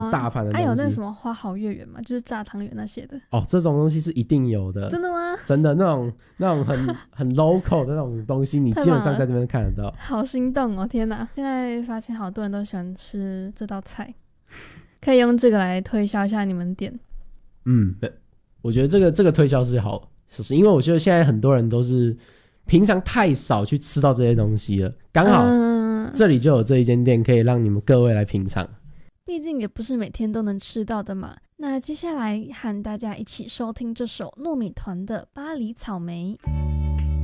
大盘的东西。 有那什么花好月圆嘛，就是炸汤圆那些的。 哦，这种东西是一定有的。 真的吗？ 真的，那种很 local 的那种东西，你基本上在这边看得到。 好心动哦！天哪，现在发现好多人都喜欢吃这道菜，可以用这个来推销一下你们店。 我觉得这个推销是好，就是因为我觉得现在很多人都是平常太少去吃到这些东西了，刚好这里就有这一间店可以让你们各位来品尝。 毕竟也不是每天都能吃到的嘛。那接下来和大家一起收听这首糯米团的《巴黎草莓》。